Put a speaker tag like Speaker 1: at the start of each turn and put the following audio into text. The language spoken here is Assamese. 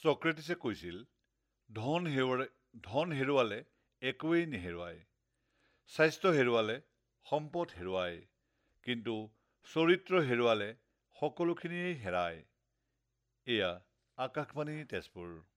Speaker 1: ছক্ৰেটিছে কৈছিল, ধন হেৰুৱালে একোৱেই নেহেৰুৱায়, স্বাস্থ্য হেৰুৱালে সম্পদ হেৰুৱায়, কিন্তু চৰিত্ৰ হেৰুৱালে সকলোখিনিয়েই হেৰায়। এয়া আকাশবাণী তেজপুৰ।